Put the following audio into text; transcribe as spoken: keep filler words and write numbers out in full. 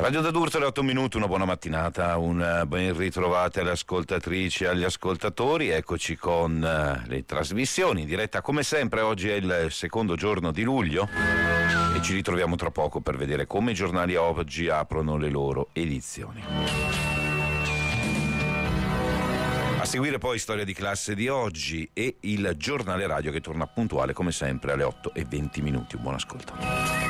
Radio da D'Urso alle otto minuti, una buona mattinata, un ben ritrovate alle ascoltatrici e agli ascoltatori. Eccoci con uh, le trasmissioni in diretta come sempre. Oggi è il secondo giorno di luglio e ci ritroviamo tra poco per vedere come i giornali oggi aprono le loro edizioni. A seguire poi storia di classe di oggi e il giornale radio che torna puntuale come sempre alle otto e venti minuti. Un buon ascolto.